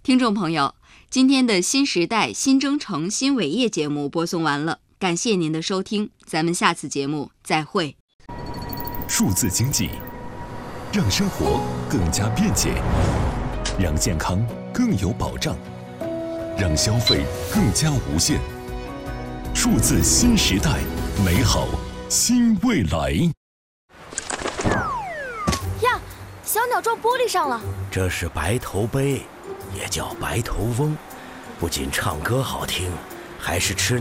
听众朋友，今天的新时代新征程新伟业节目播送完了，感谢您的收听，咱们下次节目再会。 数字经济让生活更加便捷，让健康更有保障，让消费更加无限。数字新时代，美好新未来。 呀，小鸟撞玻璃上了。 这是白头鹎，也叫白头翁，不仅唱歌好听，还是吃